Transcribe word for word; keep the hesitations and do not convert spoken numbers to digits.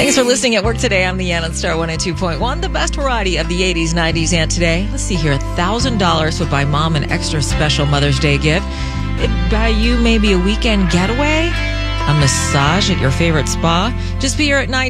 Thanks for listening at work today. I'm Leanne on Star one oh two point one, the best variety of the eighties, nineties, and today. Let's see here. one thousand dollars would buy mom an extra special Mother's Day gift. It'd buy you maybe a weekend getaway, a massage at your favorite spa. Just be here at nine